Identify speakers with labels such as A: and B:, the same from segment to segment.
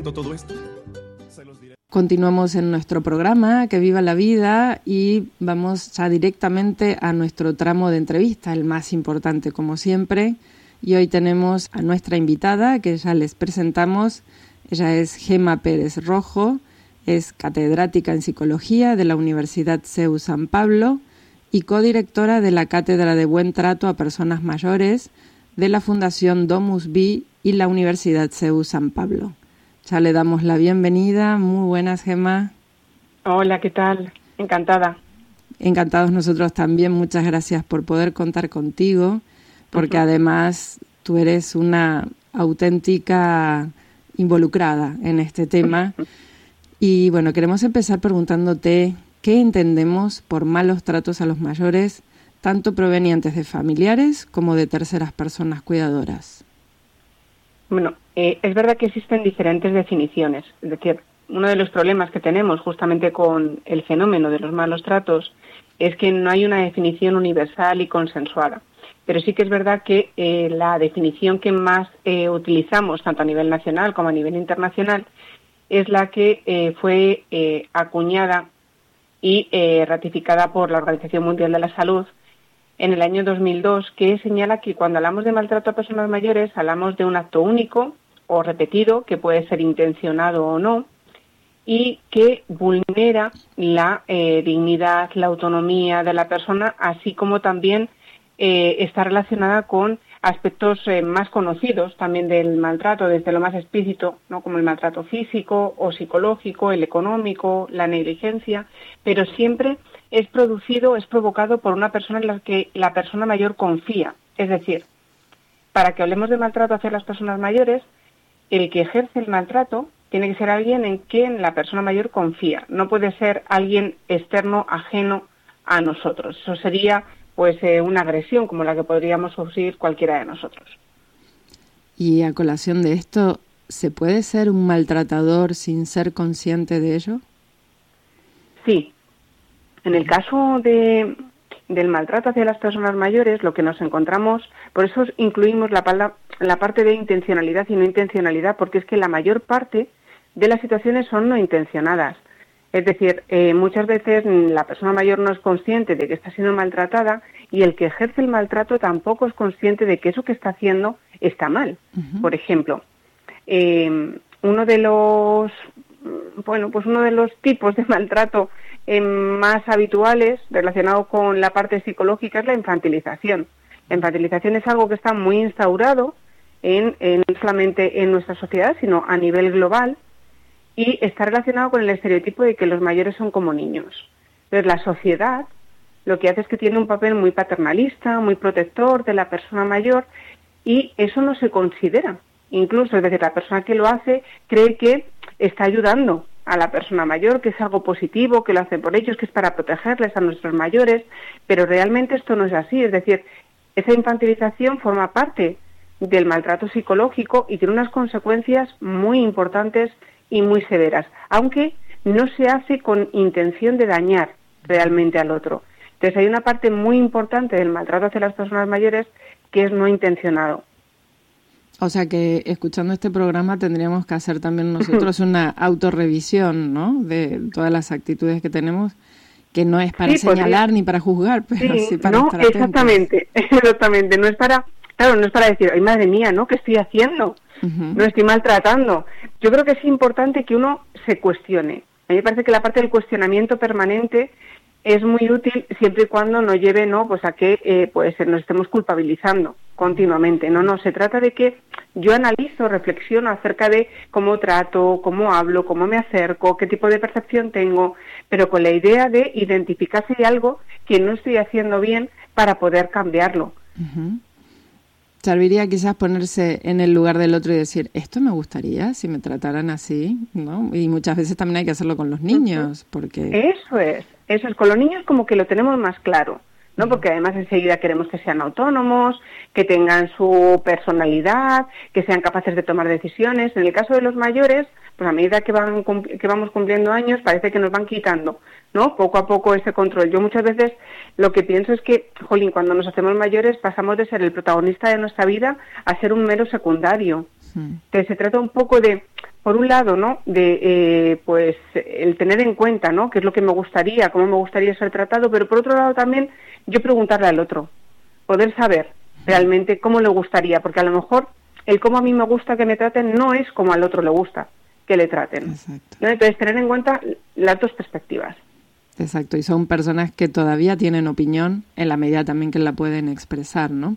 A: cuento todo esto? Se los diré.
B: Continuamos en nuestro programa, Que Viva la Vida, y vamos ya directamente a nuestro tramo de entrevista, el más importante como siempre. Y hoy tenemos a nuestra invitada, que ya les presentamos. Ella es Gemma Pérez Rojo, es catedrática en Psicología de la Universidad CEU San Pablo y codirectora de la Cátedra de Buen Trato a Personas Mayores de la Fundación Domus Vi y la Universidad CEU San Pablo. Ya le damos la bienvenida. Muy buenas, Gemma.
C: Hola, ¿qué tal? Encantada.
B: Encantados nosotros también. Muchas gracias por poder contar contigo, porque además tú eres una auténtica involucrada en este tema. Y bueno, queremos empezar preguntándote qué entendemos por malos tratos a los mayores, tanto provenientes de familiares como de terceras personas cuidadoras.
C: Bueno, es verdad que existen diferentes definiciones. Es decir, uno de los problemas que tenemos justamente con el fenómeno de los malos tratos es que no hay una definición universal y consensuada. Pero sí que es verdad que la definición que más utilizamos, tanto a nivel nacional como a nivel internacional, es la que fue acuñada y ratificada por la Organización Mundial de la Salud en el año 2002, que señala que cuando hablamos de maltrato a personas mayores hablamos de un acto único o repetido, que puede ser intencionado o no, y que vulnera la dignidad, la autonomía de la persona, así como también está relacionada con aspectos más conocidos también del maltrato, desde lo más explícito, ¿no?, como el maltrato físico o psicológico, el económico, la negligencia, pero siempre es provocado por una persona en la que la persona mayor confía. Es decir, para que hablemos de maltrato hacia las personas mayores, el que ejerce el maltrato tiene que ser alguien en quien la persona mayor confía. No puede ser alguien externo, ajeno a nosotros. Eso sería una agresión como la que podríamos sufrir cualquiera de nosotros.
B: Y a colación de esto, ¿se puede ser un maltratador sin ser consciente de ello?
C: Sí. En el caso del maltrato hacia las personas mayores, lo que nos encontramos, por eso incluimos la parte de intencionalidad y no intencionalidad, porque es que la mayor parte de las situaciones son no intencionadas. Es decir, muchas veces la persona mayor no es consciente de que está siendo maltratada y el que ejerce el maltrato tampoco es consciente de que eso que está haciendo está mal. Uh-huh. Por ejemplo, uno de los tipos de maltrato más habituales relacionado con la parte psicológica es la infantilización. La infantilización es algo que está muy instaurado no solamente en nuestra sociedad, sino a nivel global, y está relacionado con el estereotipo de que los mayores son como niños. Entonces, la sociedad lo que hace es que tiene un papel muy paternalista, muy protector de la persona mayor, y eso no se considera. Incluso, es decir, la persona que lo hace cree que está ayudando a la persona mayor, que es algo positivo, que lo hace por ellos, que es para protegerles a nuestros mayores, pero realmente esto no es así. Es decir, esa infantilización forma parte del maltrato psicológico y tiene unas consecuencias muy importantes y muy severas, aunque no se hace con intención de dañar realmente al otro. Entonces hay una parte muy importante del maltrato hacia las personas mayores que es no intencionado.
B: O sea que escuchando este programa tendríamos que hacer también nosotros una autorrevisión, ¿no?, de todas las actitudes que tenemos, que no es para señalar ni para juzgar, pero sí para estar atentos.
C: Exactamente. No es para decir, ay, madre mía, ¿no?, ¿qué estoy haciendo? Uh-huh. No estoy maltratando. Yo creo que es importante que uno se cuestione. A mí me parece que la parte del cuestionamiento permanente es muy útil siempre y cuando no lleve, ¿no?, pues a que nos estemos culpabilizando continuamente. No, se trata de que yo analizo, reflexiono acerca de cómo trato, cómo hablo, cómo me acerco, qué tipo de percepción tengo, pero con la idea de identificar si hay algo que no estoy haciendo bien para poder cambiarlo.
B: Uh-huh. Serviría quizás ponerse en el lugar del otro y decir, esto me gustaría si me trataran así, ¿no? Y muchas veces también hay que hacerlo con los niños, porque...
C: Eso es. Con los niños como que lo tenemos más claro, ¿no? Porque además enseguida queremos que sean autónomos, que tengan su personalidad, que sean capaces de tomar decisiones. En el caso de los mayores, pues a medida que vamos cumpliendo años, parece que nos van quitando, ¿no?, poco a poco ese control. Yo muchas veces lo que pienso es que, cuando nos hacemos mayores pasamos de ser el protagonista de nuestra vida a ser un mero secundario. Sí. Entonces se trata un poco de por un lado, ¿no? De pues el tener en cuenta, ¿no? Qué es lo que me gustaría, cómo me gustaría ser tratado, pero por otro lado también yo preguntarle al otro, poder saber realmente cómo le gustaría, porque a lo mejor el cómo a mí me gusta que me traten no es como al otro le gusta que le traten.
B: Exacto.
C: ¿No? Entonces, tener en cuenta las dos perspectivas.
B: Exacto, y son personas que todavía tienen opinión en la medida también que la pueden expresar, ¿no?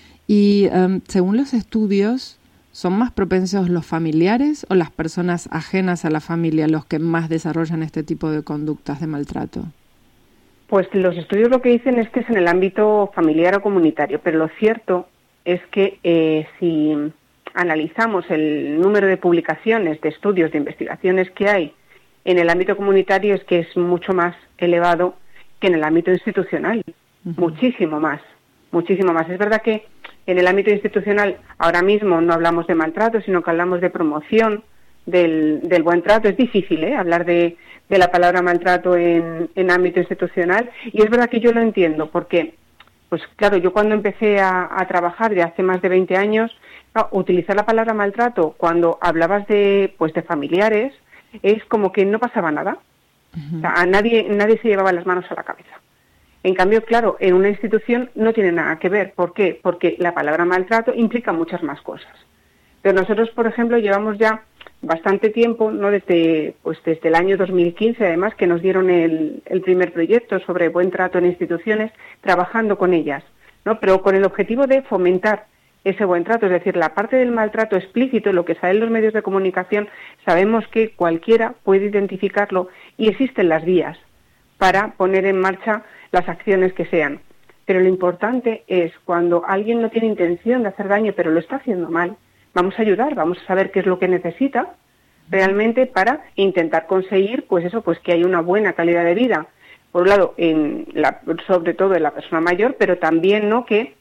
B: Y según los estudios, ¿son más propensos los familiares o las personas ajenas a la familia los que más desarrollan este tipo de conductas de maltrato?
C: Pues los estudios lo que dicen es que es en el ámbito familiar o comunitario, pero lo cierto es que si analizamos el número de publicaciones, de estudios, de investigaciones que hay en el ámbito comunitario, es que es mucho más elevado que en el ámbito institucional, muchísimo más. Es verdad que en el ámbito institucional ahora mismo no hablamos de maltrato, sino que hablamos de promoción del buen trato. Es difícil hablar de la palabra maltrato en ámbito institucional, y es verdad que yo lo entiendo, porque pues claro, yo cuando empecé a trabajar ya hace más de 20 años, utilizar la palabra maltrato cuando hablabas de familiares es como que no pasaba nada. O sea, a nadie se llevaba las manos a la cabeza. En cambio, claro, en una institución no tiene nada que ver. ¿Por qué? Porque la palabra maltrato implica muchas más cosas. Pero nosotros, por ejemplo, llevamos ya bastante tiempo, ¿no? Desde el año 2015, además, que nos dieron el primer proyecto sobre buen trato en instituciones, trabajando con ellas, ¿no? Pero con el objetivo de fomentar ese buen trato, es decir, la parte del maltrato explícito, lo que sale en los medios de comunicación, sabemos que cualquiera puede identificarlo y existen las vías para poner en marcha las acciones que sean. Pero lo importante es cuando alguien no tiene intención de hacer daño, pero lo está haciendo mal, vamos a ayudar, vamos a saber qué es lo que necesita realmente para intentar conseguir, que haya una buena calidad de vida. Por un lado, sobre todo en la persona mayor, pero también, ¿no? que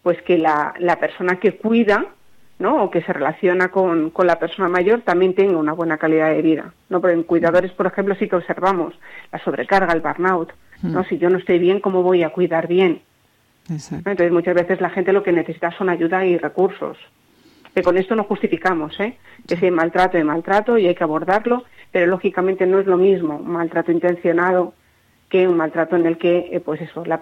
C: la persona que cuida, ¿no? O que se relaciona con la persona mayor también tenga una buena calidad de vida, ¿no? Porque en cuidadores, por ejemplo, sí que observamos la sobrecarga, el burnout, ¿no? Si yo no estoy bien, ¿cómo voy a cuidar bien?
B: Exacto.
C: Entonces, muchas veces la gente lo que necesita son ayuda y recursos. Que con esto no justificamos, que si hay maltrato y hay que abordarlo, pero lógicamente no es lo mismo un maltrato intencionado que un maltrato en el que, la